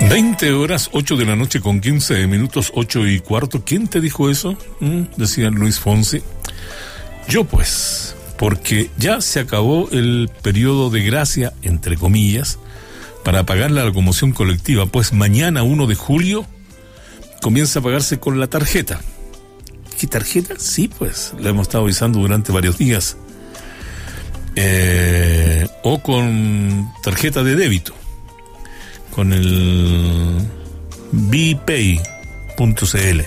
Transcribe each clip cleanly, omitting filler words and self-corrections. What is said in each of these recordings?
20 horas, 8 de la noche con 15 minutos, 8:15. ¿Quién te dijo eso? Decía Luis Fonsi. Yo pues, porque ya se acabó el periodo de gracia, entre comillas, para pagar la locomoción colectiva, pues mañana 1 de julio comienza a pagarse con la tarjeta. ¿Qué tarjeta? Sí, pues, la hemos estado avisando durante varios días. O con tarjeta de débito, con el bpay.cl.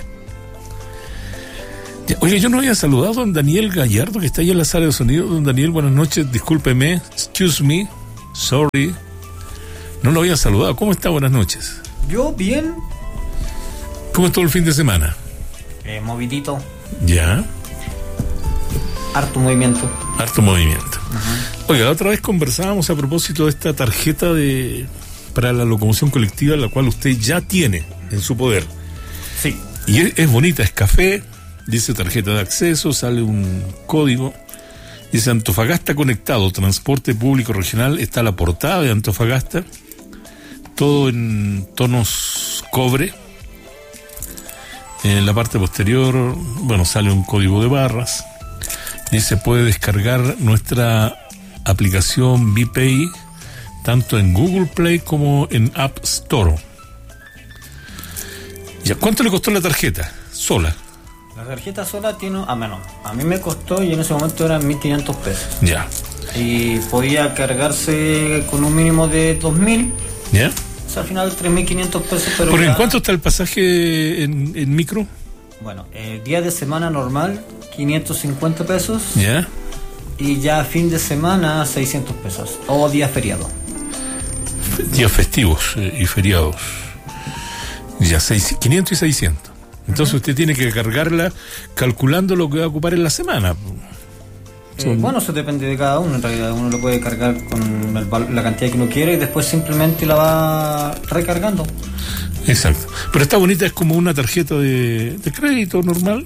Oye, yo no había saludado a don Daniel Gallardo, que está ahí en la sala de sonido. Don Daniel, buenas noches, discúlpeme, excuse me, sorry, no lo había saludado. ¿Cómo está? Buenas noches. Yo, bien. ¿Cómo estuvo el fin de semana? Movidito. Ya. Harto movimiento. Uh-huh. Oiga, otra vez conversábamos a propósito de esta tarjeta para la locomoción colectiva, la cual usted ya tiene en su poder. Sí. Y es bonita, es café, dice tarjeta de acceso, sale un código, dice Antofagasta Conectado, transporte público regional, está la portada de Antofagasta, todo en tonos cobre. En la parte posterior, bueno, sale un código de barras. Dice, puede descargar nuestra aplicación BPay tanto en Google Play como en App Store. ¿Ya cuánto le costó la tarjeta sola? La tarjeta sola tiene, a mí me costó, y en ese momento eran 1.500 pesos. Ya. Y podía cargarse con un mínimo de 2.000. ¿Ya? O sea, al final 3.500 pesos. Pero ¿en cuánto está el pasaje en micro? Bueno, el día de semana normal, 550 pesos. ¿Ya? Y ya fin de semana, 600 pesos. O día feriado. Días festivos y feriados. Ya, 500 y 600. Entonces usted tiene que cargarla calculando lo que va a ocupar en la semana. Bueno, eso depende de cada uno. En realidad uno lo puede cargar con la cantidad que uno quiere y después simplemente la va recargando. Exacto. Pero está bonita, es como una tarjeta de crédito normal.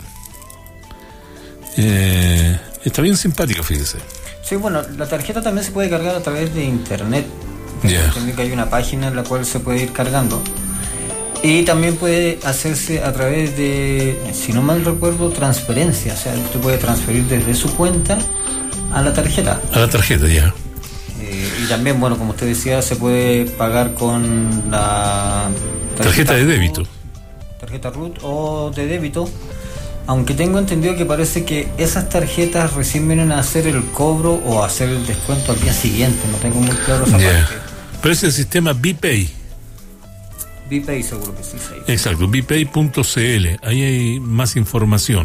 Está bien simpática, fíjese. Sí, bueno, la tarjeta también se puede cargar a través de internet. Ya. Entiendo que hay una página en la cual se puede ir cargando. Y también puede hacerse a través de, si no mal recuerdo, transferencia. O sea, usted puede transferir desde su cuenta a la tarjeta. A la tarjeta, ya. Y también, bueno, como usted decía, se puede pagar con la tarjeta de débito. Tarjeta RUT o de débito. Aunque tengo entendido que parece que esas tarjetas recién vienen a hacer el cobro o a hacer el descuento al día siguiente. No tengo muy claro esa parte. Pero es el sistema BPay. BPay seguro que sí. Exacto, bpay.cl. Ahí hay más información.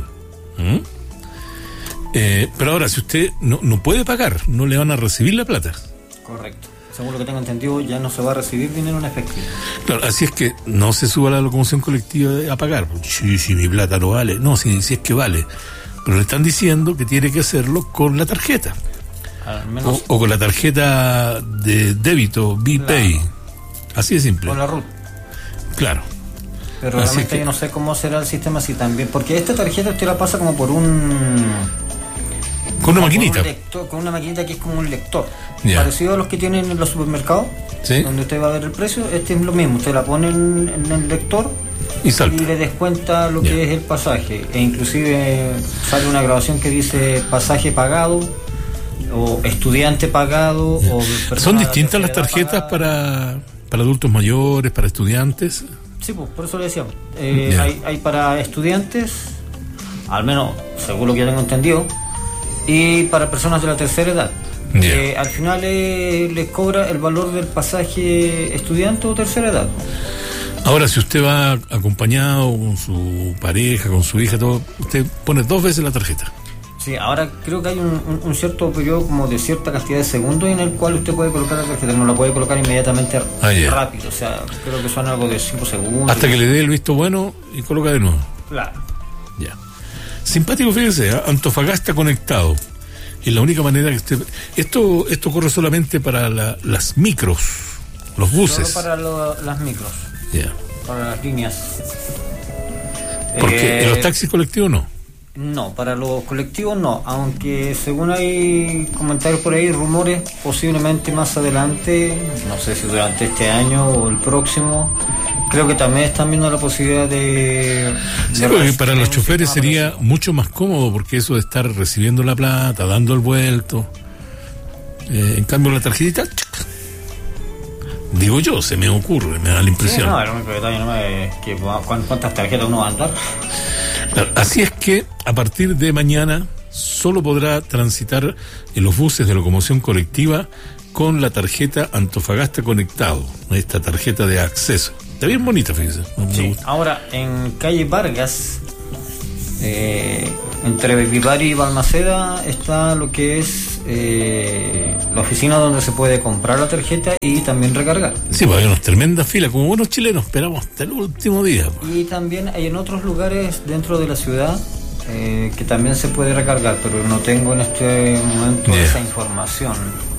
Pero ahora, si usted no puede pagar, no le van a recibir la plata. Correcto. Según lo que tengo entendido, ya no se va a recibir dinero en efectivo. Claro, así es que no se suba la locomoción colectiva a pagar. Si mi plata no vale. No, si es que vale. Pero le están diciendo que tiene que hacerlo con la tarjeta. Al menos o con la tarjeta de débito, BPay. Claro. Así de simple. Con la RUT. Claro. Pero realmente yo no sé cómo será el sistema así también. Porque esta tarjeta usted la pasa como por con una maquinita. Con una maquinita que es como un lector. Yeah. Parecido a los que tienen en los supermercados. ¿Sí? Donde usted va a ver el precio. Este es lo mismo. Usted la pone en el lector y salta. Y le descuenta lo que es el pasaje. E inclusive sale una grabación que dice pasaje pagado o estudiante pagado o ¿Son distintas las tarjetas para adultos mayores, para estudiantes? Sí, pues por eso le decía. Hay para estudiantes, al menos según lo que yo tengo entendido, y para personas de la tercera edad. Al final les cobra el valor del pasaje estudiante o tercera edad. Ahora, si usted va acompañado con su pareja, con su hija, todo, usted pone 2 veces la tarjeta. Sí, ahora creo que hay un cierto periodo como de cierta cantidad de segundos en el cual usted puede colocar la tarjeta, no la puede colocar inmediatamente rápido, o sea, creo que son algo de 5 segundos. Hasta que le dé el visto bueno y coloca de nuevo. Claro. Ya. Simpático, fíjese, Antofagasta Conectado. Es la única manera que usted... Esto corre solamente para las micros, los buses. Solo para las micros. Ya. Para las líneas. Porque en los taxis colectivos no. No, para los colectivos no, aunque según hay comentarios por ahí, rumores, posiblemente más adelante, no sé si durante este año o el próximo, creo que también están viendo la posibilidad de... Sí, porque para los choferes sería mucho más cómodo, porque eso de estar recibiendo la plata, dando el vuelto, en cambio la tarjetita... Digo yo, se me ocurre, me da la impresión. Sí, no, el único detalle no es que cuántas tarjetas uno va a andar. Así es que a partir de mañana solo podrá transitar en los buses de locomoción colectiva con la tarjeta Antofagasta Conectado, esta tarjeta de acceso. Está bien bonita, fíjese. Sí. Ahora, en calle Vargas, entre Vivari y Balmaceda, está lo que es la oficina donde se puede comprar la tarjeta y también recargar. Sí, pues hay unas tremendas filas, como buenos chilenos, esperamos hasta el último día. Y también hay en otros lugares dentro de la ciudad que también se puede recargar, pero no tengo en este momento esa información.